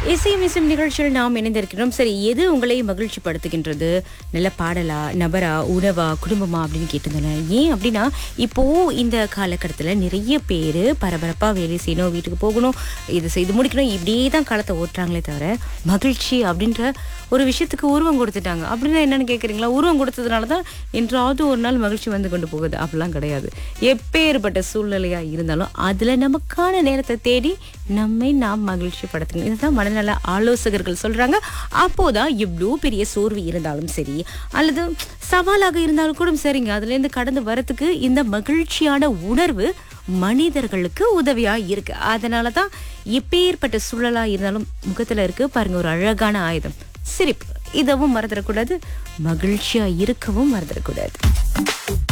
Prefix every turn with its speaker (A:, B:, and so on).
A: இசையும் நிகழ்ச்சியில் நாம் இணைந்திருக்கிறோம். சரி, எது உங்களை மகிழ்ச்சி படுத்துகின்றது? நல்ல பாடலா, நபரா, உணவா, குடும்பமா அப்படின்னு கேட்டிருந்தேன். ஏன் அப்படின்னா, இப்போ இந்த காலகட்டத்தில் நிறைய பேர் பரபரப்பா வேலை செய்யணும், வீட்டுக்கு போகணும், இது செய்து முடிக்கணும், இப்படியே தான் காலத்தை ஓட்டுறாங்களே தவிர மகிழ்ச்சி அப்படின்ற ஒரு விஷயத்துக்கு உருவம் கொடுத்துட்டாங்க. அப்படின்னா என்னன்னு கேட்குறீங்களா? உருவம் கொடுத்ததுனால தான் என்றாவது ஒரு நாள் மகிழ்ச்சி வந்து கொண்டு போகுது. அப்படிலாம் கிடையாது. எப்பேற்பட்ட சூழ்நிலையா இருந்தாலும் அதுல நமக்கான நேரத்தை தேடி நம்மை நாம் மகிழ்ச்சி படுத்துங்க. இதுதான் மனநல ஆலோசகர்கள் சொல்றாங்க. அப்போதான் இவ்வளோ பெரிய சோர்வு இருந்தாலும் சரி, அல்லது சவாலாக இருந்தாலும் கூட சரிங்க, அதுல இருந்து கடந்து வரத்துக்கு இந்த மகிழ்ச்சியான உணர்வு மனிதர்களுக்கு உதவியா இருக்கு. அதனாலதான் எப்பேற்பட்ட சூழலா இருந்தாலும் முகத்துல இருக்கு பாருங்க ஒரு அழகான ஆயுதம், சிரிப்பு. இதவும் மறந்துடக்கூடாது, மகிழ்ச்சியா இருக்கவும் மறந்துடக்கூடாது.